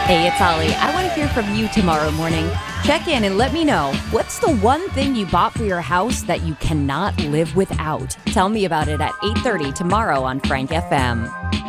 Hey, it's Ollie. I want to hear from you tomorrow morning. Check in and let me know, what's the one thing you bought for your house that you cannot live without? Tell me about it at 8:30 tomorrow on Frank FM.